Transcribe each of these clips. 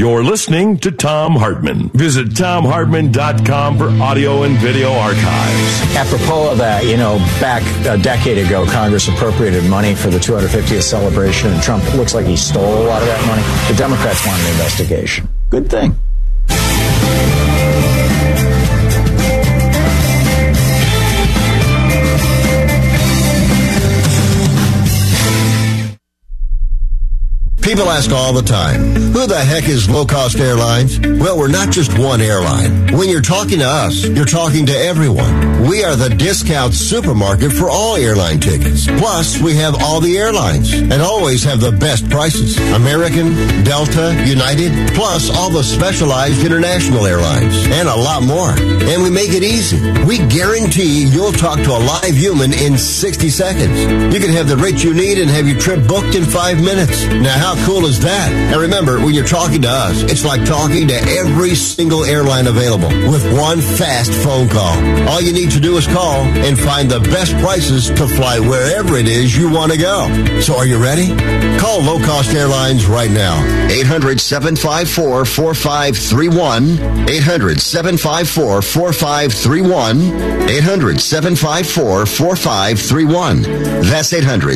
You're listening to Thom Hartmann. Visit ThomHartmann.com for audio and video archives. Apropos of that, back a decade ago, Congress appropriated money for the 250th celebration, and Trump looks like he stole a lot of that money. The Democrats want an investigation. Good thing. People ask all the time, who the heck is Low Cost Airlines? Well, we're not just one airline. When you're talking to us, you're talking to everyone. We are the discount supermarket for all airline tickets. Plus, we have all the airlines and always have the best prices. American, Delta, United, plus all the specialized international airlines and a lot more. And we make it easy. We guarantee you'll talk to a live human in 60 seconds. You can have the rate you need and have your trip booked in 5 minutes. Now, how cool is that? And remember, when you're talking to us, it's like talking to every single airline available with one fast phone call. All you need to do is call and find the best prices to fly wherever it is you want to go. So are you ready? Call Low Cost Airlines right now. 800-754-4531. 800-754-4531. 800-754-4531. That's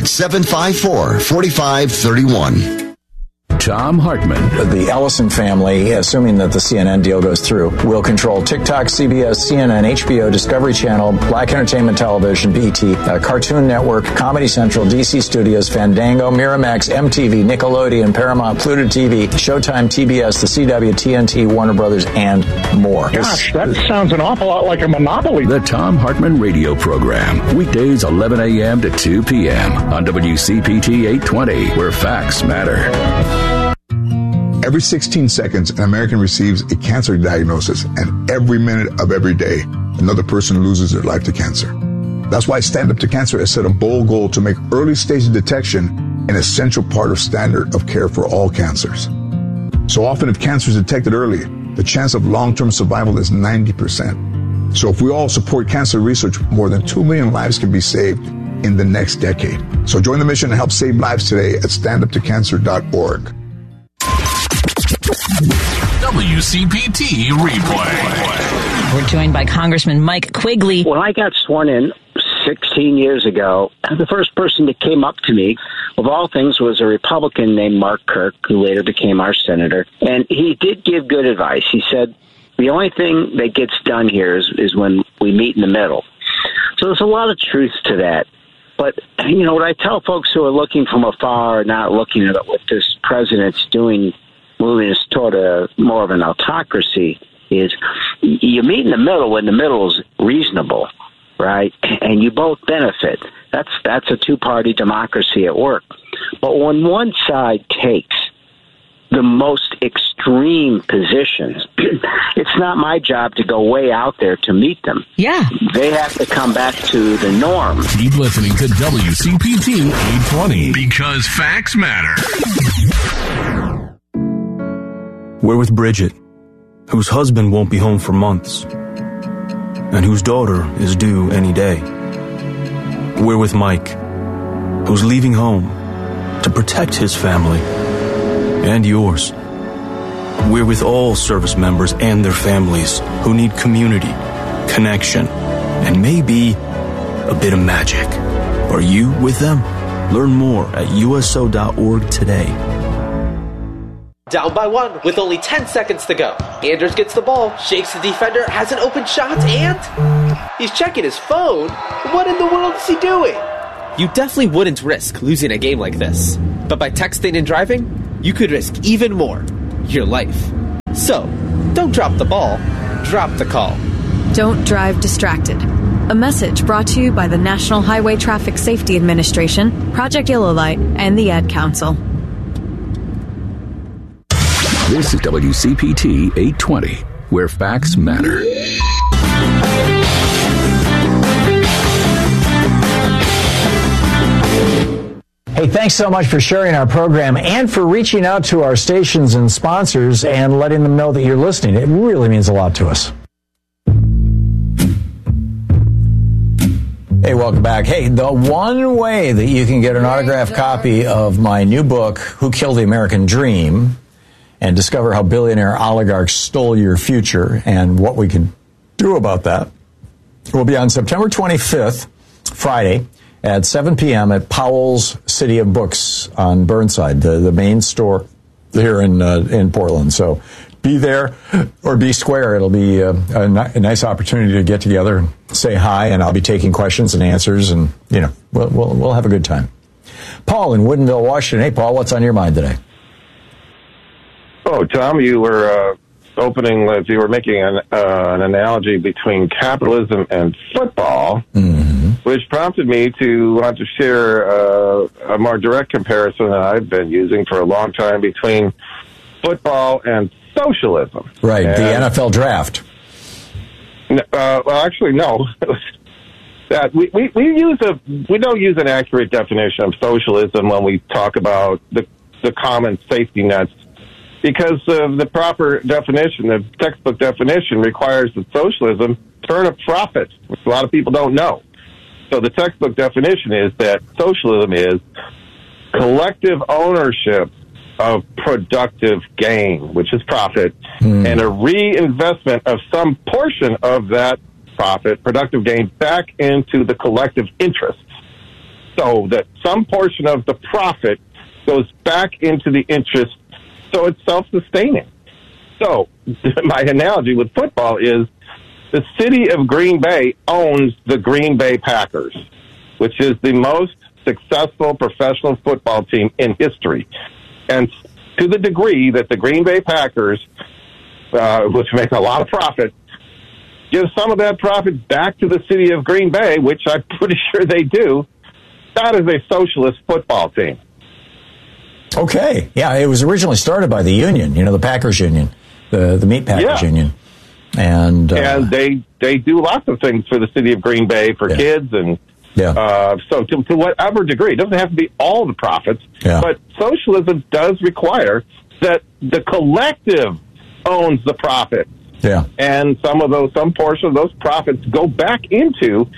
800-754-4531. Thom Hartmann. The Ellison family, assuming that the CNN deal goes through, will control TikTok, CBS, CNN, HBO, Discovery Channel, Black Entertainment Television, BET, Cartoon Network, Comedy Central, DC Studios, Fandango, Miramax, MTV, Nickelodeon, Paramount, Pluto TV, Showtime, TBS, The CW, TNT, Warner Brothers, and more. Gosh, that sounds an awful lot like a monopoly. The Thom Hartmann radio program. Weekdays 11 a.m. to 2 p.m. on WCPT 820, where facts matter. Every 16 seconds, an American receives a cancer diagnosis, and every minute of every day, another person loses their life to cancer. That's why Stand Up to Cancer has set a bold goal to make early stage detection an essential part of standard of care for all cancers. So often, if cancer is detected early, the chance of long-term survival is 90%. So if we all support cancer research, more than 2 million lives can be saved in the next decade. So join the mission and help save lives today at standuptocancer.org. WCPT Replay. We're joined by Congressman Mike Quigley. When I got sworn in 16 years ago, the first person that came up to me, of all things, was a Republican named Mark Kirk, who later became our senator. And he did give good advice. He said, the only thing that gets done here is when we meet in the middle. So there's a lot of truth to that. But, what I tell folks who are looking from afar, not looking at what this president's doing, moving us toward more of an autocracy, is you meet in the middle when the middle is reasonable, right? And you both benefit. That's a two-party democracy at work. But when one side takes the most extreme positions, it's not my job to go way out there to meet them. Yeah. They have to come back to the norm. Keep listening to WCPT 820 because facts matter. We're with Bridget, whose husband won't be home for months, and whose daughter is due any day. We're with Mike, who's leaving home to protect his family and yours. We're with all service members and their families who need community, connection, and maybe a bit of magic. Are you with them? Learn more at USO.org today. Down by one with only 10 seconds to go. Anders gets the ball, shakes the defender, has an open shot, and he's checking his phone. What in the world is he doing? You definitely wouldn't risk losing a game like this. But by texting and driving, you could risk even more, your life. So, don't drop the ball, drop the call. Don't drive distracted. A message brought to you by the National Highway Traffic Safety Administration, Project Yellow Light, and the Ad Council. This is WCPT 820, where facts matter. Hey, thanks so much for sharing our program and for reaching out to our stations and sponsors and letting them know that you're listening. It really means a lot to us. Hey, welcome back. Hey, the one way that you can get an autographed copy of my new book, Who Killed the American Dream, and discover how billionaire oligarchs stole your future and what we can do about that. We'll be on September 25th, Friday, at 7 p.m. at Powell's City of Books on Burnside, the main store here in Portland. So be there or be square. It'll be a nice opportunity to get together and say hi, and I'll be taking questions and answers, and we'll have a good time. Paul in Woodinville, Washington. Hey, Paul, what's on your mind today? Oh, Tom, you were you were making an analogy between capitalism and football, which prompted me to want to share a more direct comparison that I've been using for a long time between football and socialism. Right, the NFL draft. Well, actually, no. That we don't use an accurate definition of socialism when we talk about the common safety nets, because the proper definition, the textbook definition, requires that socialism turn a profit, which a lot of people don't know. So the textbook definition is that socialism is collective ownership of productive gain, which is profit, and a reinvestment of some portion of that profit, productive gain, back into the collective interests. So that some portion of the profit goes back into the interest, so it's self-sustaining. So my analogy with football is the city of Green Bay owns the Green Bay Packers, which is the most successful professional football team in history. And to the degree that the Green Bay Packers, which make a lot of profit, give some of that profit back to the city of Green Bay, which I'm pretty sure they do, that is a socialist football team. Okay. Yeah, it was originally started by the union, the Packers Union, the Meat Packers Union. And they do lots of things for the city of Green Bay for kids and so to whatever degree. It doesn't have to be all the profits, but socialism does require that the collective owns the profit. Yeah. And some portion of those profits go back into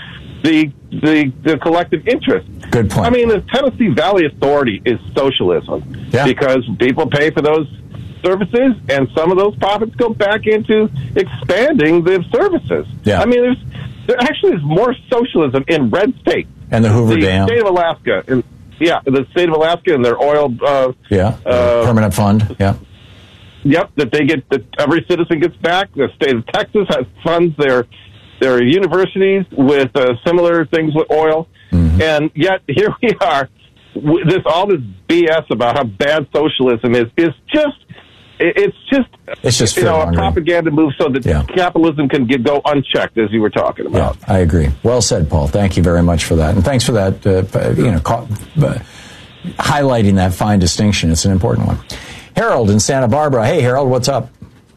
the collective interest. Good point. I mean, the Tennessee Valley Authority is socialism because people pay for those services, and some of those profits go back into expanding the services. Yeah. I mean, there actually is more socialism in red state. And the Hoover Dam. The state of Alaska. The state of Alaska and their oil... permanent fund. Yeah. Yep, that they get, that every citizen gets back. The state of Texas has funds their universities with similar things with oil. And yet, here we are, all this BS about how bad socialism is just... It's just a propaganda move so that capitalism can go unchecked, as you were talking about. Yeah, I agree. Well said, Paul. Thank you very much for that, and thanks for that. Highlighting that fine distinction. It's an important one. Harold in Santa Barbara. Hey, Harold, what's up?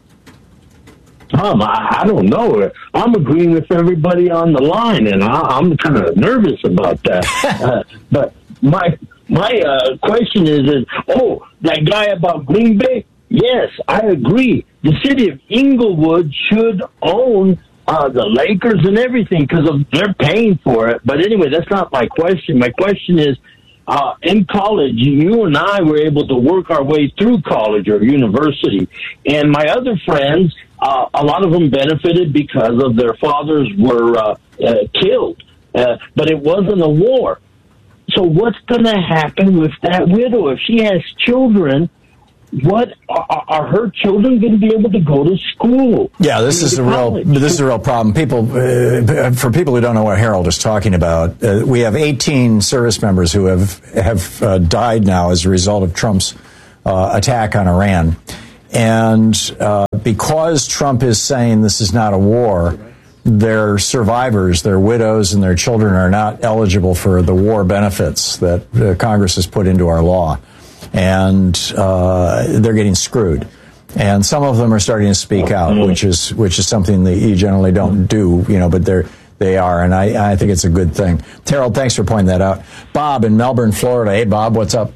I don't know. I'm agreeing with everybody on the line, and I'm kind of nervous about that. But my question is that guy about Green Bay. Yes, I agree. The city of Inglewood should own the Lakers and everything because they're paying for it. But anyway, that's not my question. My question is, in college, you and I were able to work our way through college or university. And my other friends, a lot of them benefited because of their fathers were killed. But it wasn't a war. So what's going to happen with that widow? If she has children, what are her children going to be able to go to school? Yeah, this is a real problem. People, for people who don't know what Harold is talking about, we have 18 service members who have died now as a result of Trump's attack on Iran, and because Trump is saying this is not a war, their survivors, their widows, and their children are not eligible for the war benefits that Congress has put into our law. And they're getting screwed, and some of them are starting to speak out, which is something that you generally don't do, but they are, and I think it's a good thing. Harold, thanks for pointing that out. Bob in Melbourne, Florida. Hey, Bob, what's up?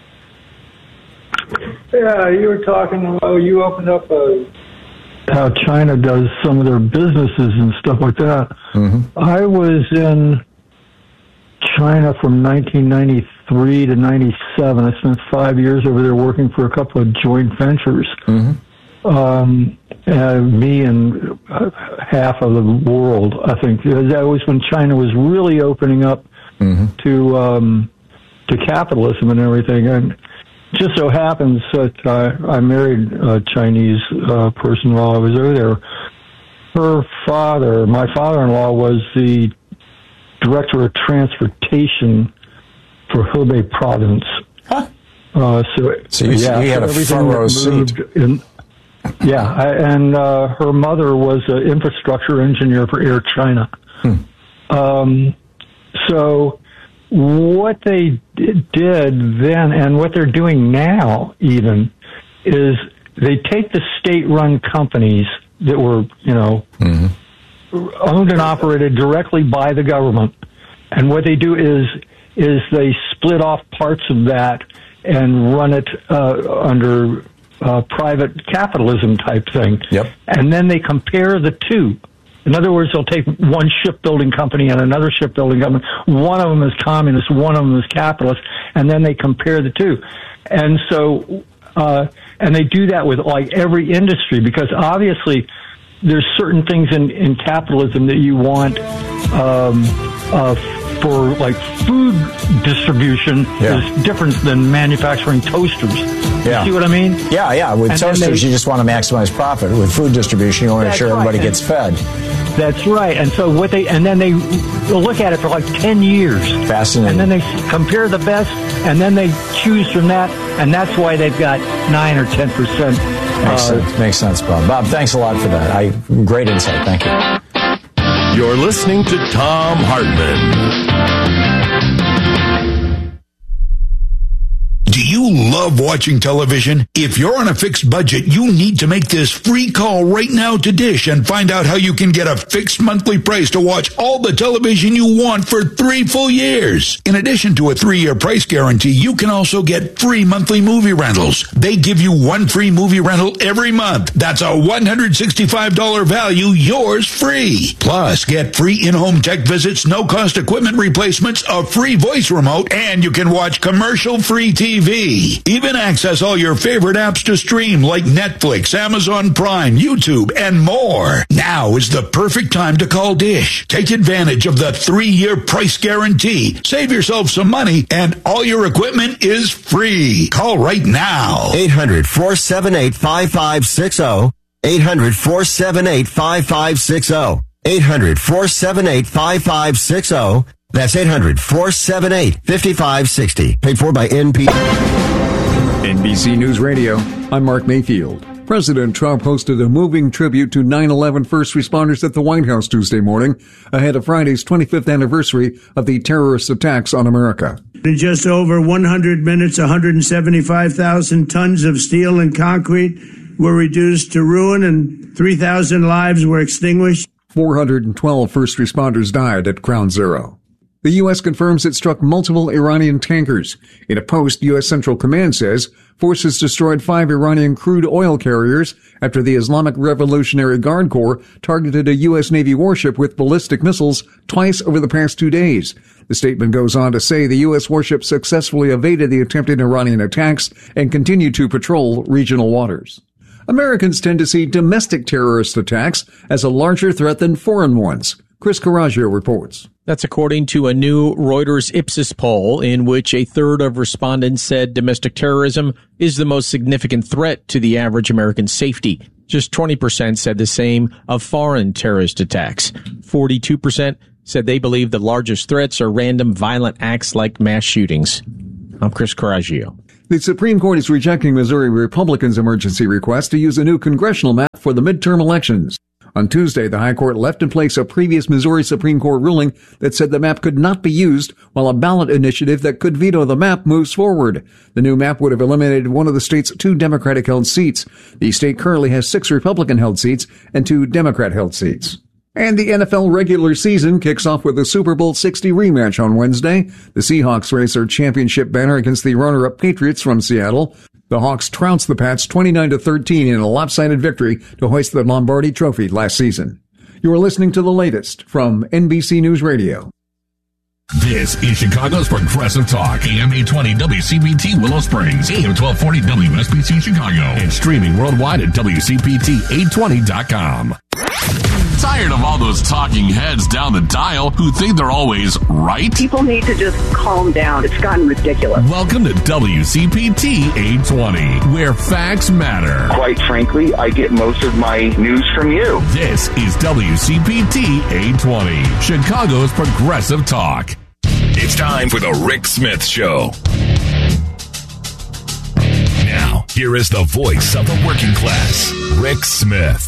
Yeah, you were talking about you opened up how China does some of their businesses and stuff like that. I was in China from 1993 93 to 97. I spent 5 years over there working for a couple of joint ventures. Me and half of the world, I think. That was when China was really opening up to capitalism and everything. And just so happens that I married a Chinese person while I was over there. Her father, my father-in-law, was the director of transportation for Hebei province. So you had a front row seat. And her mother was an infrastructure engineer for Air China. So what they did then, and what they're doing now even, is they take the state-run companies that were, owned and operated directly by the government, and what they do is they split off parts of that and run it under private capitalism type thing. And then they compare the two. In other words, they'll take one shipbuilding company and another shipbuilding company. One of them is communist, one of them is capitalist, and then they compare the two. And so, and they do that with like every industry, because obviously there's certain things in capitalism that you want for like food distribution is different than manufacturing toasters. You see what I mean? Yeah. With toasters, you just want to maximize profit. With food distribution, you want to make sure everybody gets fed. That's right. And so then they look at it for like 10 years. Fascinating. And then they compare the best, and then they choose from that, and that's why they've got 9 or 10%. Makes sense, Bob. Bob, thanks a lot for that. Great insight. Thank you. You're listening to Thom Hartmann. Do you love watching television? If you're on a fixed budget, you need to make this free call right now to Dish and find out how you can get a fixed monthly price to watch all the television you want for 3 full years. In addition to a 3-year price guarantee, you can also get free monthly movie rentals. They give you 1 free movie rental every month. That's a $165 value, yours free. Plus, get free in-home tech visits, no-cost equipment replacements, a free voice remote, and you can watch commercial-free TV. Even access all your favorite apps to stream like Netflix, Amazon Prime, YouTube, and more. Now is the perfect time to call Dish. Take advantage of the 3-year price guarantee. Save yourself some money, and all your equipment is free. Call right now. 800-478-5560. 800-478-5560. 800-478-5560. That's 800-478-5560. Paid for by NP. NBC News Radio, I'm Mark Mayfield. President Trump hosted a moving tribute to 9/11 first responders at the White House Tuesday morning, ahead of Friday's 25th anniversary of the terrorist attacks on America. In just over 100 minutes, 175,000 tons of steel and concrete were reduced to ruin, and 3,000 lives were extinguished. 412 first responders died at Ground Zero. The U.S. confirms it struck multiple Iranian tankers. In a post, U.S. Central Command says forces destroyed 5 Iranian crude oil carriers after the Islamic Revolutionary Guard Corps targeted a U.S. Navy warship with ballistic missiles twice over the past 2 days. The statement goes on to say the U.S. warship successfully evaded the attempted Iranian attacks and continued to patrol regional waters. Americans tend to see domestic terrorist attacks as a larger threat than foreign ones. Chris Coraggio reports. That's according to a new Reuters Ipsos poll in which a third of respondents said domestic terrorism is the most significant threat to the average American's safety. Just 20% said the same of foreign terrorist attacks. 42% said they believe the largest threats are random violent acts like mass shootings. I'm Chris Coraggio. The Supreme Court is rejecting Missouri Republicans' emergency request to use a new congressional map for the midterm elections. On Tuesday, the High Court left in place a previous Missouri Supreme Court ruling that said the map could not be used while a ballot initiative that could veto the map moves forward. The new map would have eliminated one of the state's 2 Democratic-held seats. The state currently has 6 Republican-held seats and 2 Democrat-held seats. And the NFL regular season kicks off with a Super Bowl 60 rematch on Wednesday. The Seahawks race their championship banner against the runner-up Patriots from Seattle. The Hawks trounced the Pats 29-13 in a lopsided victory to hoist the Lombardi Trophy last season. You are listening to the latest from NBC News Radio. This is Chicago's Progressive Talk, AM 820 WCPT Willow Springs, AM 1240 WSBC Chicago, and streaming worldwide at WCPT820.com. Tired of all those talking heads down the dial who think they're always right? People need to just calm down. It's gotten ridiculous. Welcome to WCPT 820, where facts matter. Quite frankly, I get most of my news from you. This is WCPT 820, Chicago's Progressive Talk. It's time for the Rick Smith Show. Now, here is the voice of the working class, Rick Smith.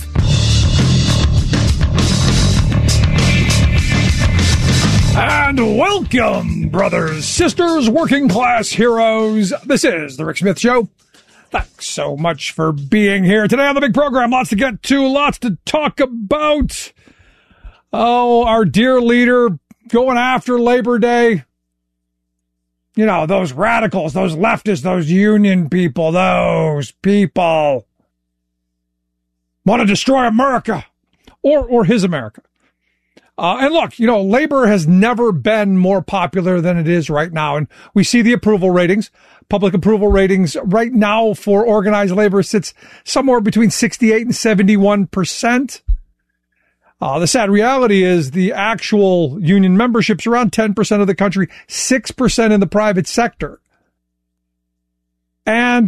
And welcome, brothers, sisters, working class heroes. This is the Rick Smith Show. Thanks so much for being here today on the big program. Lots to get to, lots to talk about. Oh, our dear leader going after Labor Day. You know, those radicals, those leftists, those union people, those people want to destroy America or his America. And look, you know, labor has never been more popular than it is right now. And we see the approval ratings, public approval ratings right now for organized labor sits somewhere between 68 and 71%. The sad reality is the actual union membership's around 10% of the country, 6% in the private sector. And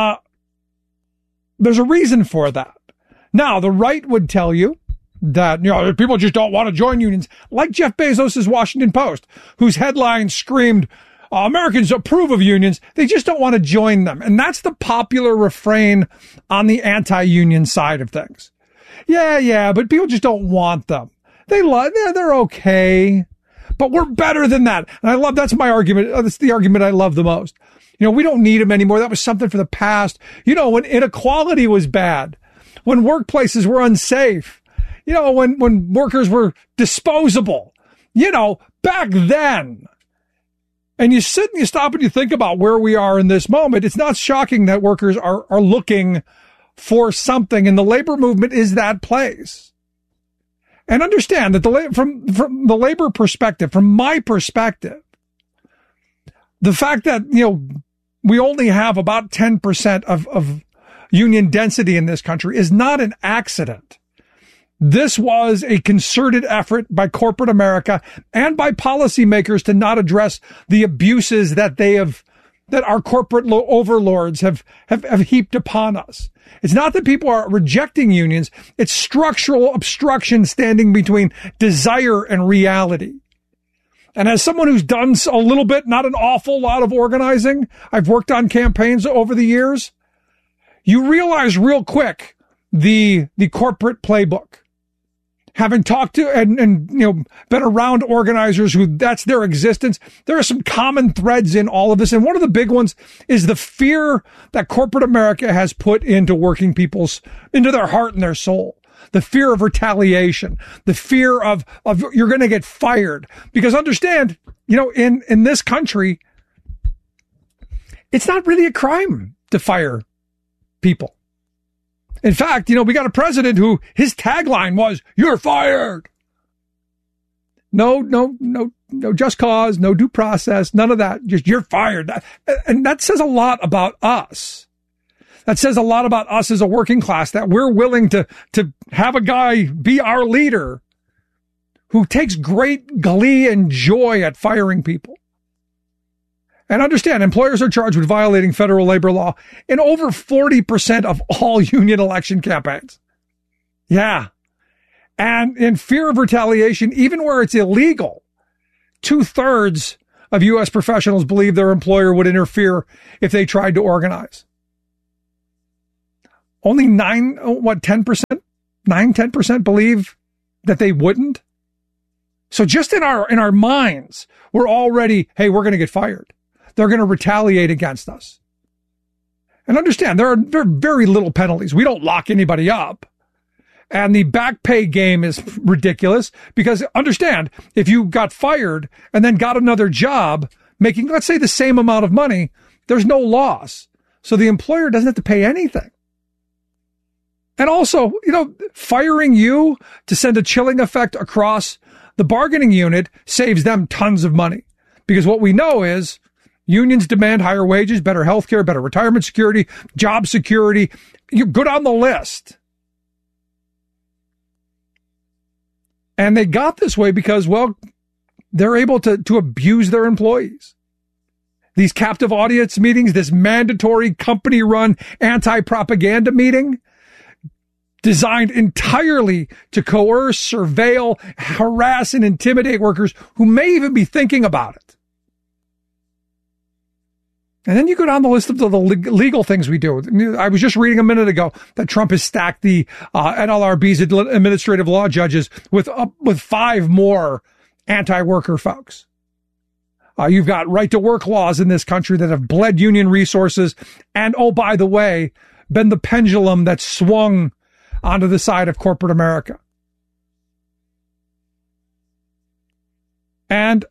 there's a reason for that. Now, the right would tell you that, you know, people just don't want to join unions, like Jeff Bezos' Washington Post, whose headline screamed, Americans approve of unions, they just don't want to join them. And that's the popular refrain on the anti-union side of things. Yeah, but people just don't want them. They're okay, but we're better than that. And that's my argument. That's the argument I love the most. You know, we don't need them anymore. That was something for the past. You know, when inequality was bad, when workplaces were unsafe, you know, when workers were disposable, you know, back then. And you sit and you stop and you think about where we are in this moment. It's not shocking that workers are looking for something, and the labor movement is that place. And understand that from the labor perspective, from my perspective, the fact that, you know, we only have about 10% of union density in this country is not an accident. This was a concerted effort by corporate America and by policymakers to not address the abuses that that our corporate overlords have heaped upon us. It's not that people are rejecting unions. It's structural obstruction standing between desire and reality. And as someone who's done a little bit, not an awful lot of organizing, I've worked on campaigns over the years, you realize real quick the corporate playbook. Having talked to and you know, been around organizers who that's their existence, there are some common threads in all of this. And one of the big ones is the fear that corporate America has put into working into their heart and their soul. The fear of retaliation, the fear of you're going to get fired. Because understand, you know, in this country, it's not really a crime to fire people. In fact, you know, we got a president who his tagline was, "You're fired." No just cause, no due process, none of that. Just, you're fired. And that says a lot about us. That says a lot about us as a working class, that we're willing to have a guy be our leader who takes great glee and joy at firing people. And understand, employers are charged with violating federal labor law in over 40% of all union election campaigns. Yeah. And in fear of retaliation, even where it's illegal, 2/3 of U.S. professionals believe their employer would interfere if they tried to organize. Only 10% believe that they wouldn't. So just in our minds, we're already, hey, we're going to get fired. They're going to retaliate against us. And understand, there are very little penalties. We don't lock anybody up. And the back pay game is ridiculous because understand, if you got fired and then got another job making, let's say, the same amount of money, there's no loss. So the employer doesn't have to pay anything. And also, you know, firing you to send a chilling effect across the bargaining unit saves them tons of money. Because what we know is unions demand higher wages, better health care, better retirement security, job security. You go down the list. And they got this way because, well, they're able to abuse their employees. These captive audience meetings, this mandatory company-run anti-propaganda meeting, designed entirely to coerce, surveil, harass, and intimidate workers who may even be thinking about it. And then you go down the list of the legal things we do. I was just reading a minute ago that Trump has stacked the NLRB's administrative law judges with 5 more anti-worker folks. You've got right-to-work laws in this country that have bled union resources and, oh, by the way, been the pendulum that swung onto the side of corporate America. And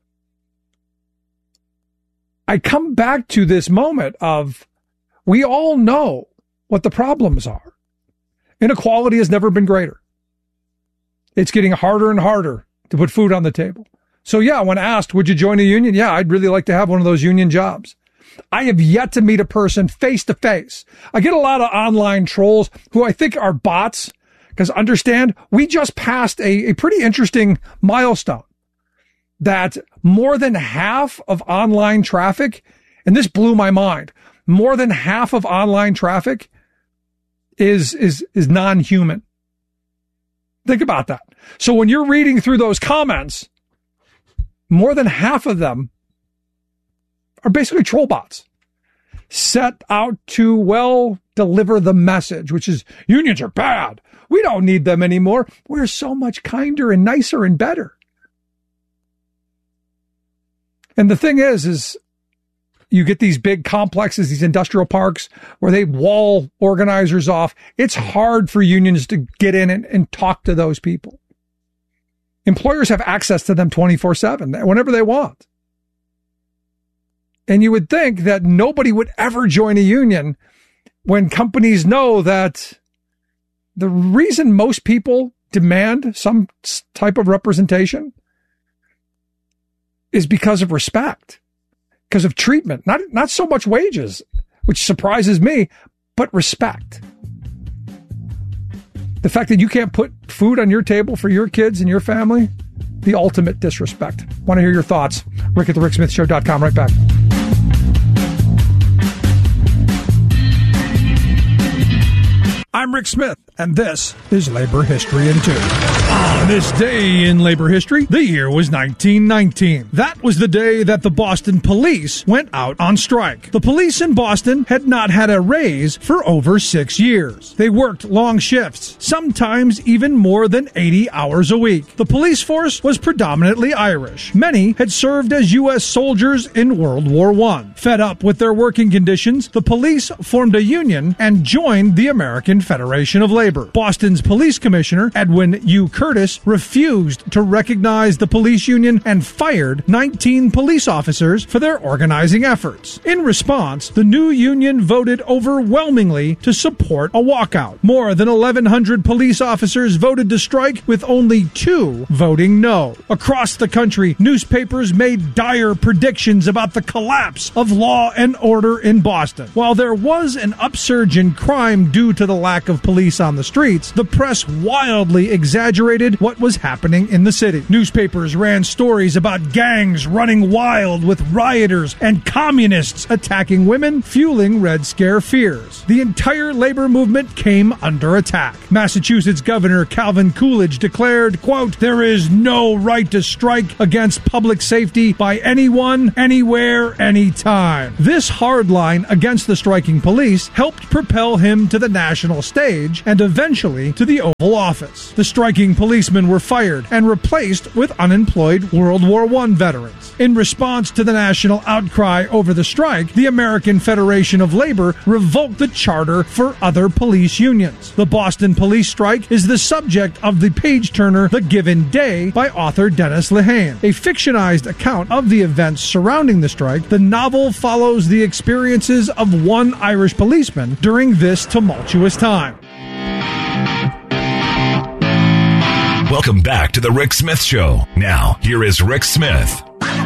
I come back to this moment of, we all know what the problems are. Inequality has never been greater. It's getting harder and harder to put food on the table. So yeah, when asked, would you join a union? Yeah, I'd really like to have one of those union jobs. I have yet to meet a person face to face. I get a lot of online trolls who I think are bots, because understand, we just passed a pretty interesting milestone. That more than half of online traffic, and this blew my mind, more than half of online traffic is non-human. Think about that. So when you're reading through those comments, more than half of them are basically troll bots set out to, well, deliver the message, which is unions are bad. We don't need them anymore. We're so much kinder and nicer and better. And the thing is you get these big complexes, these industrial parks where they wall organizers off. It's hard for unions to get in and talk to those people. Employers have access to them 24/7, whenever they want. And you would think that nobody would ever join a union when companies know that the reason most people demand some type of representation is because of respect, because of treatment, not so much wages, which surprises me, but respect. The fact that you can't put food on your table for your kids and your family, the ultimate disrespect. Want to hear your thoughts? Rick at the RickSmithShow.com. Right back. I'm Rick Smith, and this is Labor History in 2. On this day in labor history, the year was 1919. That was the day that the Boston police went out on strike. The police in Boston had not had a raise for over 6 years. They worked long shifts, sometimes even more than 80 hours a week. The police force was predominantly Irish. Many had served as U.S. soldiers in World War I. Fed up with their working conditions, the police formed a union and joined the American Federation of Labor. Boston's police commissioner, Edwin U. Curtis, refused to recognize the police union and fired 19 police officers for their organizing efforts. In response, the new union voted overwhelmingly to support a walkout. More than 1,100 police officers voted to strike, with only 2 voting no. Across the country, newspapers made dire predictions about the collapse of law and order in Boston. While there was an upsurge in crime due to the lack of police on the streets, the press wildly exaggerated what was happening in the city. Newspapers ran stories about gangs running wild with rioters and communists attacking women, fueling Red Scare fears. The entire labor movement came under attack. Massachusetts Governor Calvin Coolidge declared, quote, "There is no right to strike against public safety by anyone, anywhere, anytime." This hard line against the striking police helped propel him to the national stage and eventually to the Oval Office. The striking policemen were fired and replaced with unemployed World War I veterans. In response to the national outcry over the strike, the American Federation of Labor revoked the charter for other police unions. The Boston police strike is the subject of the page-turner The Given Day by author Dennis Lehane. A fictionized account of the events surrounding the strike, the novel follows the experiences of one Irish policeman during this tumultuous time. Welcome back to the Rick Smith Show. Now, here is Rick Smith.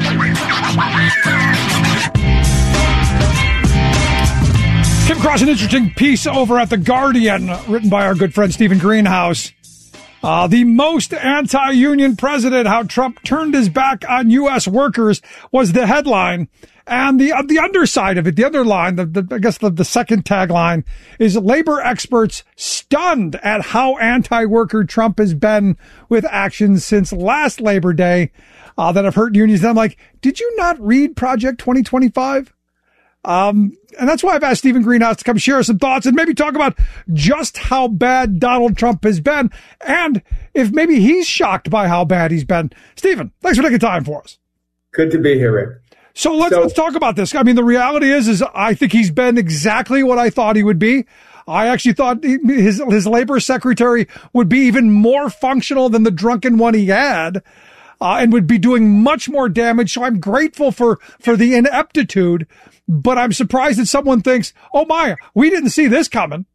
Came across an interesting piece over at The Guardian, written by our good friend Stephen Greenhouse. The most anti-union president, how Trump turned his back on U.S. workers, was the headline. And the underside of it, the underline, I guess the second tagline is labor experts stunned at how anti-worker Trump has been with actions since last Labor Day that have hurt unions. And I'm like, did you not read Project 2025? And that's why I've asked Stephen Greenhouse to come share some thoughts and maybe talk about just how bad Donald Trump has been and if maybe he's shocked by how bad he's been. Stephen, thanks for taking time for us. Good to be here, Rick. So let's talk about this. I mean, the reality is I think he's been exactly what I thought he would be. I actually thought his labor secretary would be even more functional than the drunken one he had, and would be doing much more damage. So I'm grateful for the ineptitude, but I'm surprised that someone thinks, oh my, we didn't see this coming.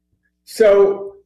So,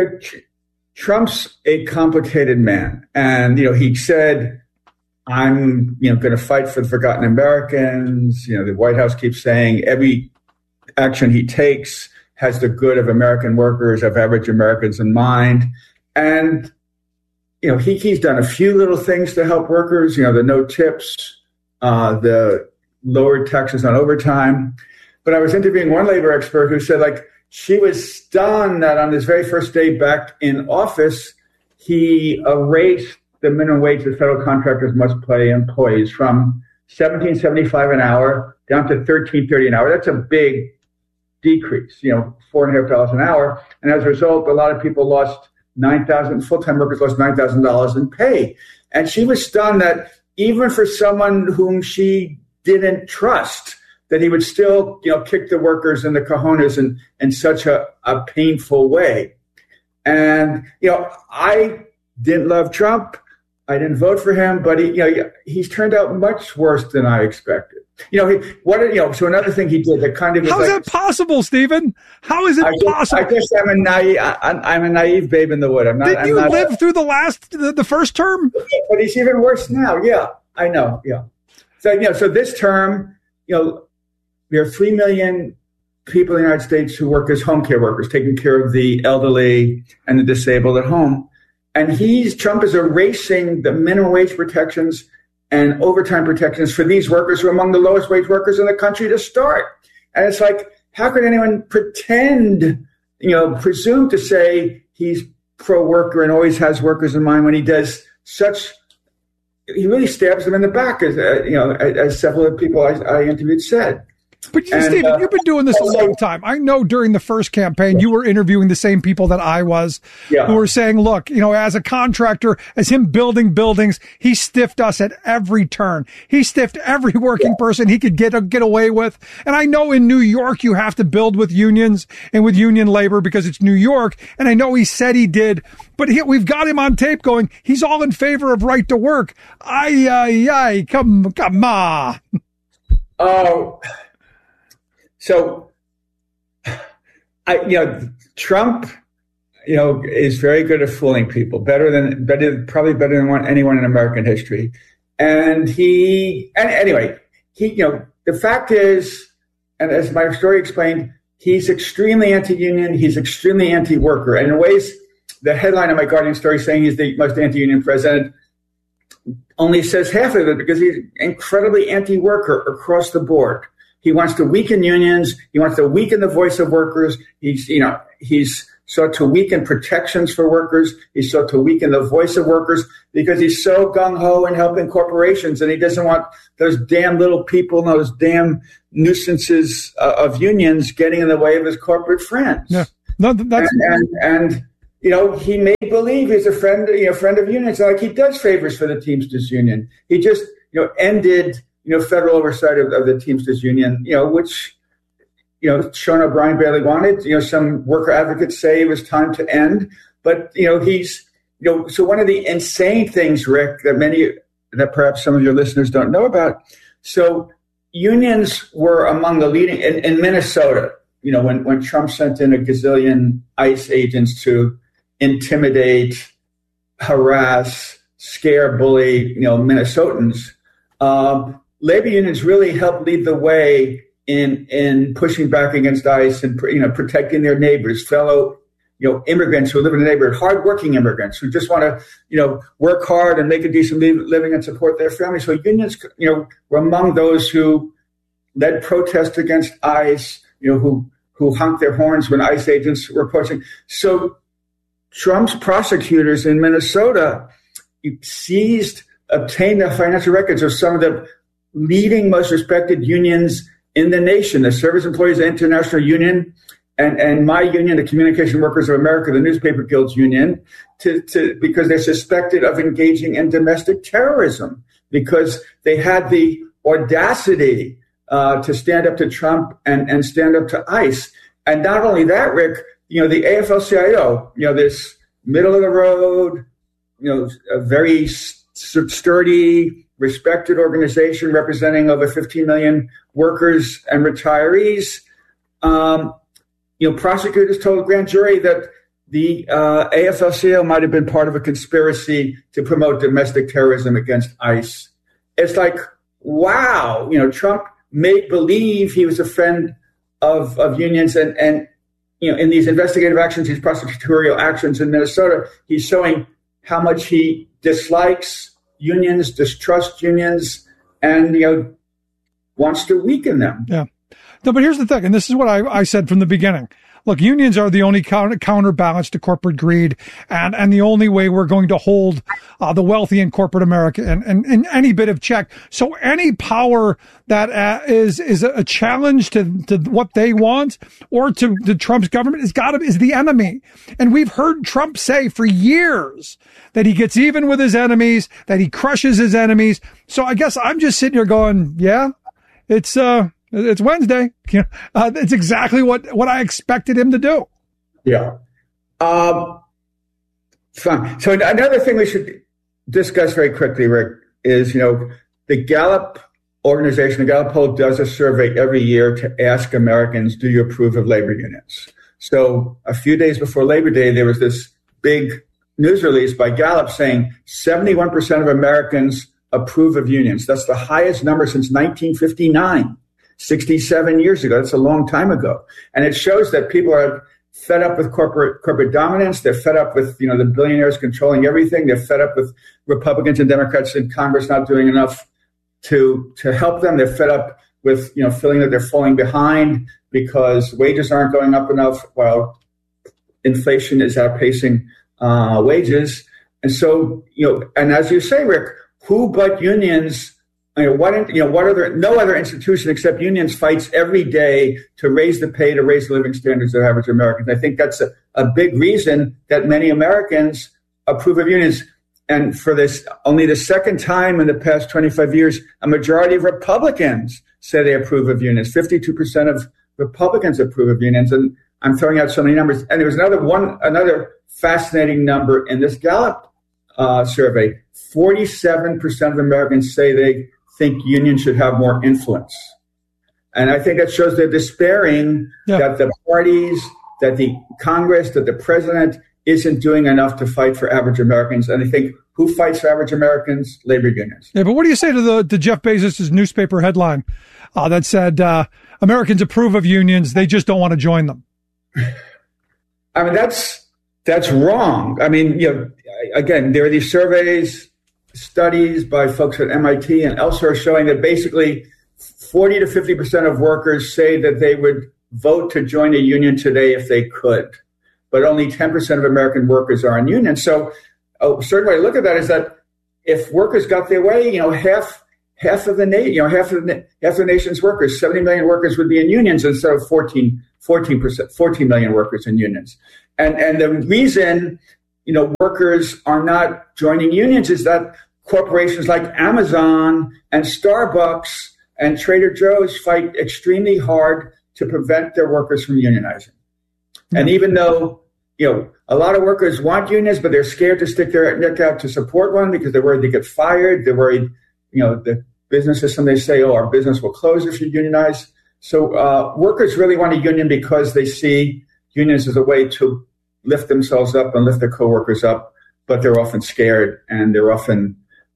Trump's a complicated man. And, he said, I'm, going to fight for the forgotten Americans. The White House keeps saying every action he takes has the good of American workers, of average Americans in mind. And, he's done a few little things to help workers, the no tips, the lowered taxes on overtime. But I was interviewing one labor expert who said, she was stunned that on his very first day back in office, he erased the minimum wage that federal contractors must pay employees from $17.75 an hour down to $13.30 an hour. That's a big decrease, $4.50 an hour. And as a result, a lot of people lost full-time workers lost $9,000 in pay. And she was stunned that even for someone whom she didn't trust, that he would still, kick the workers in the cojones in such a painful way. And, I didn't love Trump. I didn't vote for him, but he's turned out much worse than I expected. So another thing he did that kind of... How is that possible, Stephen? How is it possible? I guess I'm a naive babe in the wood. Did you live through the first term? But he's even worse now. Yeah, I know. Yeah. So this term, there are 3 million people in the United States who work as home care workers, taking care of the elderly and the disabled at home. And Trump is erasing the minimum wage protections and overtime protections for these workers who are among the lowest wage workers in the country to start. And it's like, how could anyone presume to say he's pro-worker and always has workers in mind when he does he really stabs them in the back, as several of the people I interviewed said. But Stephen, you've been doing this a long time. I know during the first campaign, you were interviewing the same people that I was, who were saying, look, as a contractor, as him building buildings, he stiffed us at every turn. He stiffed every working person he could get away with. And I know in New York, you have to build with unions and with union labor because it's New York. And I know he said he did, but we've got him on tape going, he's all in favor of right to work. Come on. Oh, so, Trump, is very good at fooling people, probably better than anyone in American history. And the fact is, and as my story explained, he's extremely anti-union, he's extremely anti-worker. And in ways, the headline of my Guardian story saying he's the most anti-union president only says half of it because he's incredibly anti-worker across the board. He wants to weaken unions. He wants to weaken the voice of workers. He's sought to weaken protections for workers. He's sought to weaken the voice of workers because he's so gung-ho in helping corporations, and he doesn't want those damn little people and those damn nuisances of unions getting in the way of his corporate friends. Yeah. He may believe he's a friend of unions, like he does favors for the Teamsters Union. He just, ended federal oversight of the Teamsters Union, which, Sean O'Brien barely wanted. Some worker advocates say it was time to end. But, so one of the insane things, Rick, that perhaps some of your listeners don't know about. So unions were among the leading in Minnesota, when Trump sent in a gazillion ICE agents to intimidate harass, scare, bully, Minnesotans. Labor unions really helped lead the way in pushing back against ICE and protecting their neighbors, fellow immigrants who live in the neighborhood, hardworking immigrants who just want to work hard and make a decent living and support their families. So unions were among those who led protests against ICE, who honked their horns when ICE agents were approaching. So Trump's prosecutors in Minnesota obtained the financial records of some of the leading, most respected unions in the nation, the Service Employees International Union and my union, the Communication Workers of America, the Newspaper Guilds Union, because they're suspected of engaging in domestic terrorism, because they had the audacity to stand up to Trump and stand up to ICE. And not only that, Rick, the AFL-CIO, this middle of the road, a very sturdy, respected organization representing over 15 million workers and retirees. Prosecutors told a grand jury that the AFL-CIO might have been part of a conspiracy to promote domestic terrorism against ICE. It's like, wow, Trump made believe he was a friend of unions, and in these investigative actions, these prosecutorial actions in Minnesota, he's showing how much he dislikes unions, distrusts unions, and wants to weaken them. Yeah. No, but here's the thing, and this is what I said from the beginning. Look, unions are the only counterbalance to corporate greed, and the only way we're going to hold the wealthy in corporate America and any bit of check. So any power that is a challenge to what they want or to Trump's government is the enemy. And we've heard Trump say for years that he gets even with his enemies, that he crushes his enemies. So I guess I'm just sitting here going, yeah, it's Wednesday. It's exactly what I expected him to do. Yeah. Fine. So another thing we should discuss very quickly, Rick, is, the Gallup organization, the Gallup poll does a survey every year to ask Americans, do you approve of labor unions? So a few days before Labor Day, there was this big news release by Gallup saying 71% of Americans approve of unions. That's the highest number since 1959. 67 years ago. That's a long time ago. And it shows that people are fed up with corporate dominance. They're fed up with, the billionaires controlling everything. They're fed up with Republicans and Democrats in Congress not doing enough to help them. They're fed up with, feeling that they're falling behind because wages aren't going up enough while inflation is outpacing wages. And so, and as you say, Rick, who but unions? No other institution except unions fights every day to raise the pay, to raise the living standards of average Americans. I think that's a big reason that many Americans approve of unions. And for this, only the second time in the past 25 years, a majority of Republicans say they approve of unions. 52% of Republicans approve of unions. And I'm throwing out so many numbers. And there was another fascinating number in this Gallup survey. 47% of Americans say they think unions should have more influence. And I think that shows they're despairing that the parties, that the Congress, that the president isn't doing enough to fight for average Americans. And I think who fights for average Americans? Labor unions. Yeah, but what do you say to Jeff Bezos' newspaper headline that said, Americans approve of unions, they just don't want to join them? I mean, that's wrong. I mean, again, there are these surveys, studies by folks at MIT and elsewhere showing that basically 40 to 50% of workers say that they would vote to join a union today if they could, but only 10% of American workers are in unions. So a certain way to look at that is that if workers got their way, half of the nation's workers, 70 million workers would be in unions instead of 14 million workers in unions. And the reason workers are not joining unions is that corporations like Amazon and Starbucks and Trader Joe's fight extremely hard to prevent their workers from unionizing. And even though, a lot of workers want unions, but they're scared to stick their neck out to support one because they're worried they get fired. They're worried, the business system, they say, our business will close if you unionize. So workers really want a union because they see unions as a way to lift themselves up and lift their coworkers up. but they're often scared and they're often,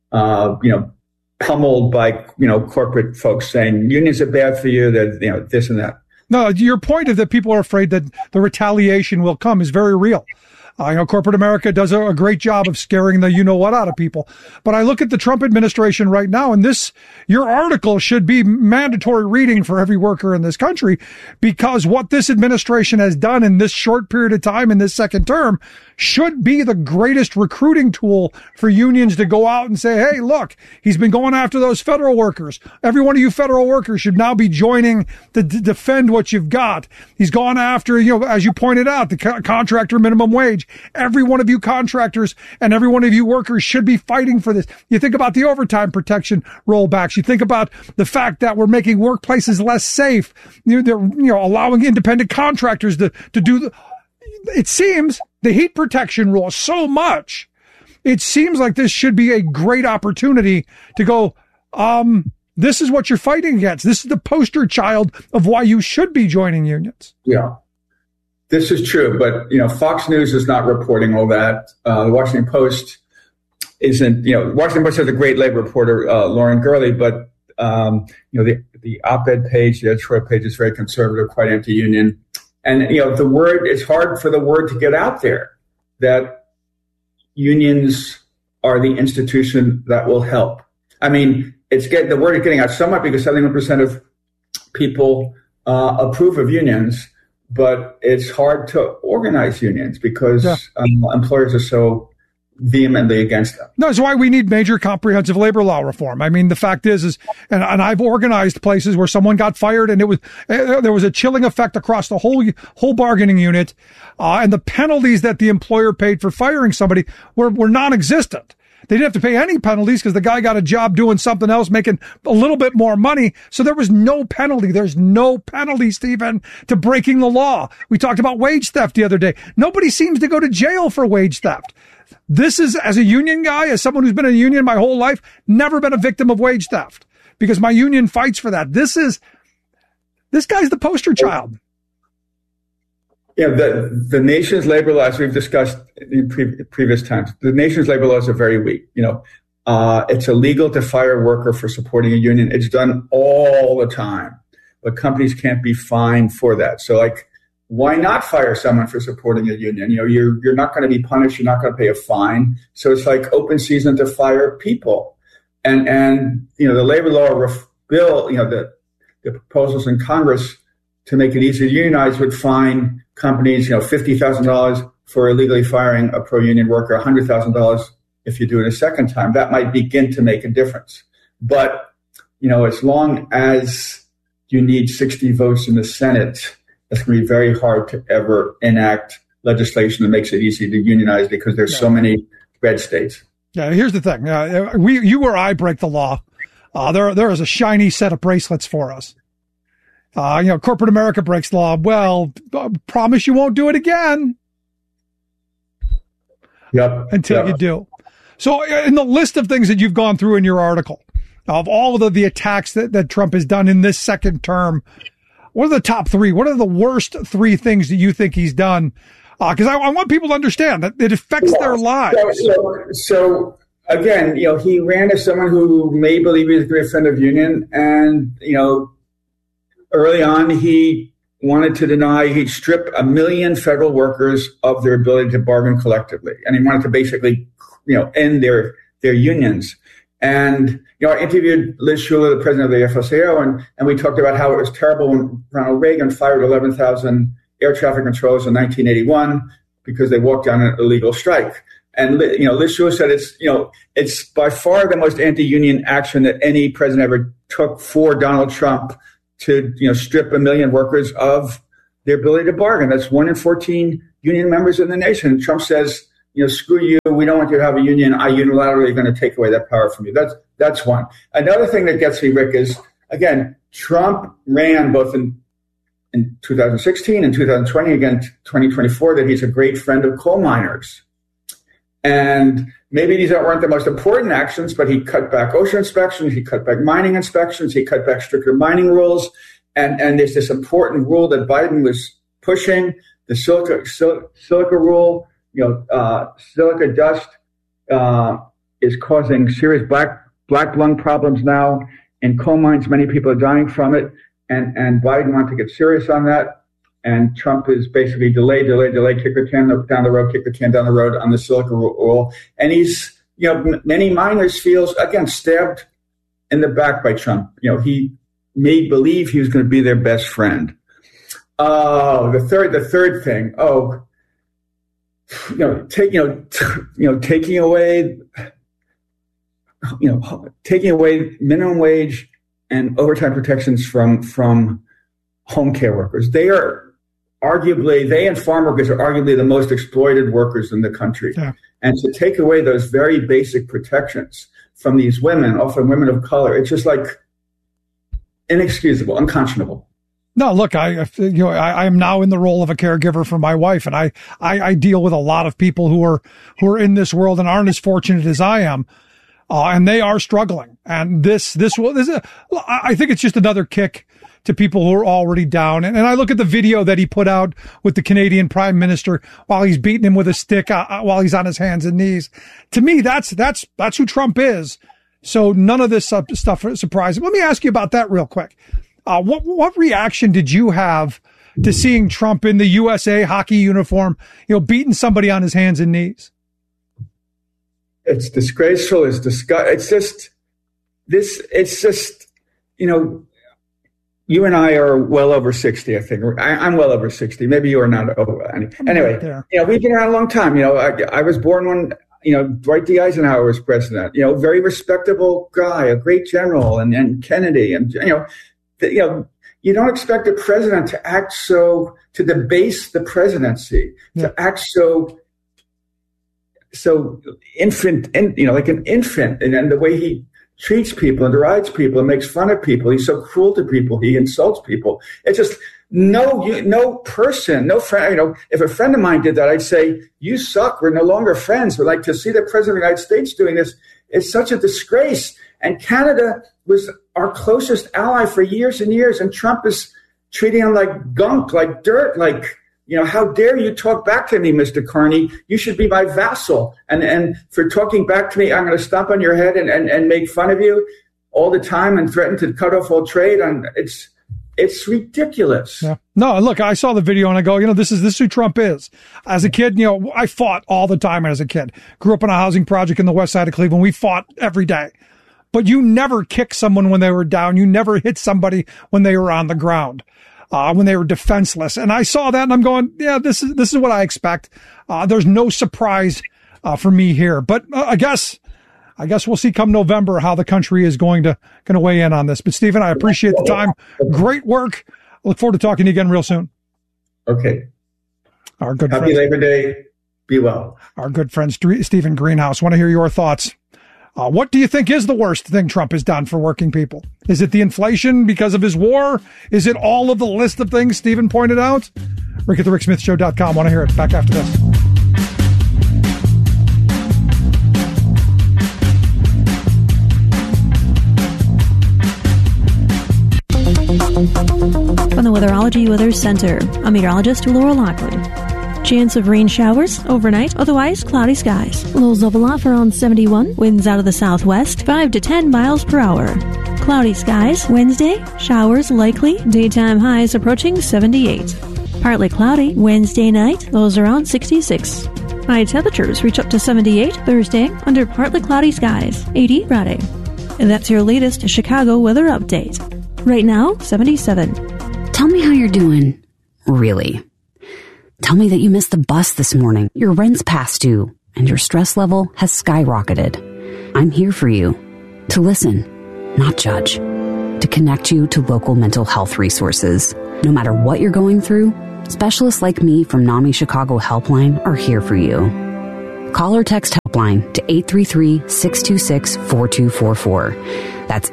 pummeled by, corporate folks saying unions are bad for you, that, this and that. No, your point of that people are afraid that the retaliation will come is very real. Corporate America does a great job of scaring the you-know-what out of people. But I look at the Trump administration right now, and your article should be mandatory reading for every worker in this country, because what this administration has done in this short period of time in this second term should be the greatest recruiting tool for unions to go out and say, hey, look, he's been going after those federal workers. Every one of you federal workers should now be joining to defend what you've got. He's gone after, as you pointed out, the contractor minimum wage. Every one of you contractors and every one of you workers should be fighting for this. You think about the overtime protection rollbacks. You think about the fact that we're making workplaces less safe. They're allowing independent contractors to do it seems the heat protection rule so much. It seems like this should be a great opportunity to go, this is what you're fighting against. This is the poster child of why you should be joining unions. Yeah. This is true, but Fox News is not reporting all that. The Washington Post isn't. Washington Post has a great labor reporter, Lauren Gurley, but the op-ed page, the editorial page is very conservative, quite anti-union, and the word. It's hard for the word to get out there that unions are the institution that will help. I mean, the word is getting out somewhat because 71% of people approve of unions. But it's hard to organize unions because employers are so vehemently against them. No, that's why we need major comprehensive labor law reform. I mean, the fact is, and I've organized places where someone got fired, and there was a chilling effect across the whole bargaining unit, and the penalties that the employer paid for firing somebody were non-existent. They didn't have to pay any penalties because the guy got a job doing something else, making a little bit more money. So there was no penalty. There's no penalty, Stephen, to breaking the law. We talked about wage theft the other day. Nobody seems to go to jail for wage theft. This is, as a union guy, as someone who's been in a union my whole life, never been a victim of wage theft because my union fights for that. This guy's the poster child. Yeah, the nation's labor laws we've discussed in previous times. The nation's labor laws are very weak. It's illegal to fire a worker for supporting a union. It's done all the time, but companies can't be fined for that. So, why not fire someone for supporting a union? You're not going to be punished. You're not going to pay a fine. So it's like open season to fire people. And the labor law bill, the proposals in Congress to make it easier to unionize would fine companies, $50,000 for illegally firing a pro-union worker, $100,000 if you do it a second time. That might begin to make a difference. But, as long as you need 60 votes in the Senate, it's going to be very hard to ever enact legislation that makes it easy to unionize because there's so many red states. Yeah, here's the thing. You or I break the law. There is a shiny set of bracelets for us. Corporate America breaks law. Well, promise you won't do it again. Yep. Until you do. So in the list of things that you've gone through in your article, of all of the attacks that Trump has done in this second term, what are the top three? What are the worst three things that you think he's done? Because I want people to understand that it affects their lives. So again, he ran as someone who may believe he's a great friend of union, and early on, he wanted to deny, he'd strip 1 million federal workers of their ability to bargain collectively. And he wanted to basically, end their unions. And, I interviewed Liz Schuler, the president of the AFL-CIO, and we talked about how it was terrible when Ronald Reagan fired 11,000 air traffic controllers in 1981 because they walked down an illegal strike. And, Liz Schuler said it's by far the most anti-union action that any president ever took for Donald Trump to strip 1 million workers of their ability to bargain. That's 1 in 14 union members in the nation. And Trump says, screw you. We don't want you to have a union. I unilaterally going to take away that power from you. That's one. Another thing that gets me, Rick, is again, Trump ran both in 2016 and 2020, again 2024, that he's a great friend of coal miners. And maybe these weren't the most important actions, but he cut back OSHA inspections, he cut back mining inspections, he cut back stricter mining rules. And there's this important rule that Biden was pushing, the silica rule, Silica dust is causing serious black lung problems now. In coal mines, many people are dying from it. And Biden wants to get serious on that. And Trump is basically delay, kick the can down the road on the silica rule. And he's, many miners feels, again, stabbed in the back by Trump. He made believe he was going to be their best friend. The third thing. Taking away minimum wage and overtime protections from home care workers. They and farm workers are arguably the most exploited workers in the country. Yeah. And to take away those very basic protections from these women, often women of color, it's just like inexcusable, unconscionable. No, look, I am now in the role of a caregiver for my wife, and I deal with a lot of people who are in this world and aren't as fortunate as I am. And they are struggling. And I think it's just another kick to people who are already down. And I look at the video that he put out with the Canadian Prime Minister while he's beating him with a stick while he's on his hands and knees. To me, that's who Trump is. So none of this stuff surprises me. Let me ask you about that real quick. What reaction did you have to seeing Trump in the USA hockey uniform, beating somebody on his hands and knees? It's disgraceful. It's just, you and I are well over 60, I think. I'm well over 60. Maybe you are not over. Anyway, we've been around a long time. I was born when, Dwight D. Eisenhower was president, very respectable guy, a great general, and Kennedy. And, you don't expect a president to act to debase the presidency, to act so infant, like an infant, and the way he treats people and derides people and makes fun of people. He's so cruel to people. He insults people. It's just no person, no friend. If a friend of mine did that, I'd say, you suck. We're no longer friends. But to see the president of the United States doing this is such a disgrace. And Canada was our closest ally for years and years. And Trump is treating him like gunk, like dirt, like, how dare you talk back to me, Mr. Carney? You should be my vassal. And for talking back to me, I'm going to stomp on your head and make fun of you all the time and threaten to cut off all trade. And it's ridiculous. Yeah. No, look, I saw the video and I go, this is who Trump is. As a kid, I fought all the time as a kid. Grew up in a housing project in the west side of Cleveland. We fought every day. But you never kicked someone when they were down. You never hit somebody when they were on the ground. When they were defenseless. And I saw that and I'm going, yeah, this is what I expect. There's no surprise for me here. But I guess we'll see come November how the country is going to weigh in on this. But Stephen, I appreciate the time. Great work. I look forward to talking to you again real soon. Okay. Our good Happy Labor Day. Be well. Our good friend Stephen Greenhouse. Want to hear your thoughts. What do you think is the worst thing Trump has done for working people? Is it the inflation because of his war? Is it all of the list of things Stephen pointed out? Rick at thericksmithshow.com. Want to hear it. Back after this. From the Weatherology Weather Center, I'm meteorologist Laura Lockwood. Chance of rain showers overnight, otherwise cloudy skies. Lows level off around 71. Winds out of the southwest, 5 to 10 miles per hour. Cloudy skies Wednesday, showers likely, daytime highs approaching 78. Partly cloudy Wednesday night, lows around 66. High temperatures reach up to 78 Thursday under partly cloudy skies, 80 Friday. And that's your latest Chicago weather update. Right now, 77. Tell me how you're doing. Really. Tell me that you missed the bus this morning, your rent's past due, and your stress level has skyrocketed. I'm here for you. To listen, not judge. To connect you to local mental health resources. No matter what you're going through, specialists like me from NAMI Chicago Helpline are here for you. Call or text Helpline to 833-626-4244. That's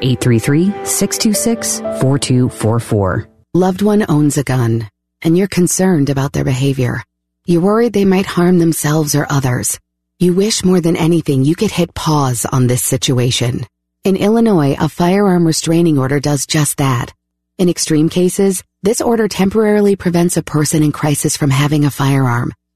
833-626-4244. Loved one owns a gun, and you're concerned about their behavior. You're worried they might harm themselves or others. You wish more than anything you could hit pause on this situation. In Illinois, a firearm restraining order does just that. In extreme cases, this order temporarily prevents a person in crisis from having a firearm.